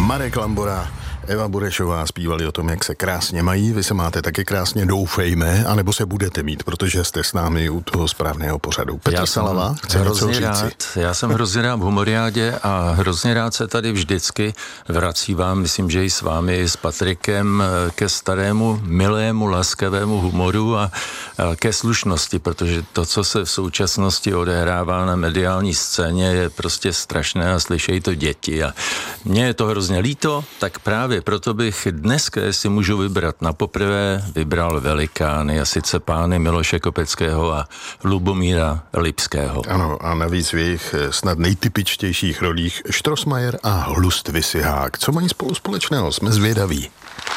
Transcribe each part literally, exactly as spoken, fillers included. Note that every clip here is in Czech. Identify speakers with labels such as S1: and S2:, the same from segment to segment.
S1: Marek Lambora, Eva Burešová zpívali o tom, jak se krásně mají. Vy se máte taky krásně, doufejme, anebo se budete mít, protože jste s námi u toho správného pořadu. Petr
S2: já
S1: Salava chce
S2: hrozně
S1: něco
S2: rád,
S1: říci.
S2: Já jsem hrozně rád v Humoriádě a hrozně rád se tady vždycky vracívám, myslím, že i s vámi, s Patrikem, ke starému, milému, laskavému humoru a ke slušnosti, protože to, co se v současnosti odehrává na mediální scéně, je prostě strašné a slyšejí to děti. A mně je to hrozně líto, tak právě proto bych dneska, jestli můžu vybrat na poprvé, vybral velikány, a sice pány Miloše Kopeckého a Lubomíra Lipského.
S1: Ano, a navíc v jejich snad nejtypičtějších rolích Strossmayer a Hlust Visihák. Co mají spolu společného? Jsme zvědaví.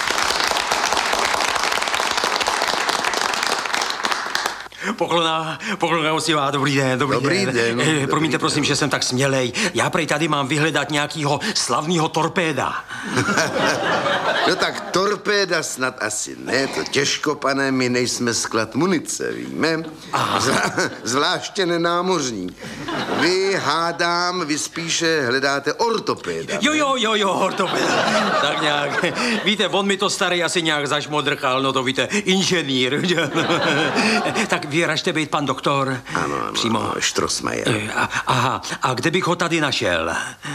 S3: Poklona, poklona osivá, dobrý den, dobrý,
S4: dobrý
S3: den.
S4: den.
S3: Eh,
S4: Dobrý
S3: promiňte,
S4: den.
S3: prosím, že jsem tak smělej. Já prej tady mám vyhledat nějakýho slavného torpéda.
S4: No tak torpéda snad asi ne, to těžko, pane, my nejsme sklad munice, víme? Zvlá, zvláště nenámořní. Vy, hádám, vy spíše hledáte ortopéda.
S3: Jo, jo, jo, jo, ortopéda. Tak nějak. Víte, on mi to starý asi nějak zašmodrchal, no to víte, inženýr. Tak vy ražte být pan doktor?
S4: Ano, ano,
S3: Přímo.
S4: ano, Strossmayer.
S3: Eh, a- Aha, a kde bych ho tady našel?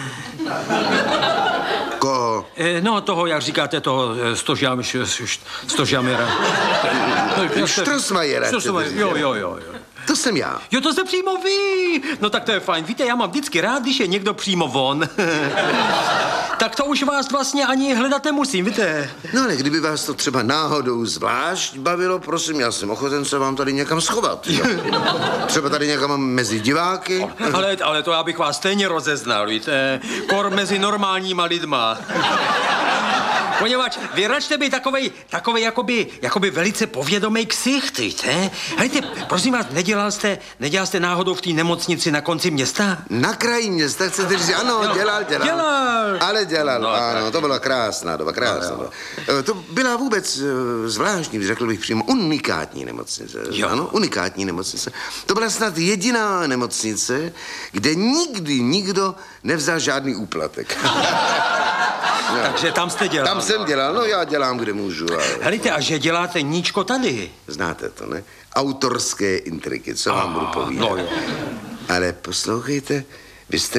S4: Koho?
S3: Eh, No, toho, jak říkáte, toho eh, stožam, š- š- stožamera.
S4: Strossmayera chcete
S3: Strossmayer,
S4: říct,
S3: jo,
S4: jo?
S3: jo, jo, jo.
S4: To jsem já.
S3: Jo, to jste přímo vy. No tak to je fajn. Víte, já mám vždycky rád, když je někdo přímo von. Tak to už vás vlastně ani hledat nemusím, víte.
S4: No ale kdyby vás to třeba náhodou zvlášť bavilo, prosím, já jsem ochoten se vám tady někam schovat. Jo. Třeba tady někam mezi diváky.
S3: Ale, ale to já bych vás stejně rozeznal, víte. Kor mezi normálníma lidma. Poněvadž vy račte být takovej, takovej jakoby, jakoby velice povědomý ksicht, víte. Hejte, prosím vás, nedělal jste, nedělal jste náhodou v té nemocnici na konci města?
S4: Na kraji města chcete říct, ano,
S3: Jo,
S4: dělal, dělal.
S3: dělal.
S4: Ale dělal,
S3: No,
S4: ano, to byla krásná doba, krásná doba. Eh, To byla vůbec eh, zvláštní, řekl bych přímo, unikátní nemocnice.
S3: Jo.
S4: Ano, unikátní nemocnice. To byla snad jediná nemocnice, kde nikdy nikdo nevzal žádný úplatek. No.
S3: Takže tam jste dělal.
S4: Tam jsem dělal, no já dělám, kde můžu. Ale...
S3: Helejte, a že děláte níčko tady?
S4: Znáte to, ne? Autorské intriky, co vám budu povídat.
S3: no jo.
S4: Ale poslouchejte, vy jste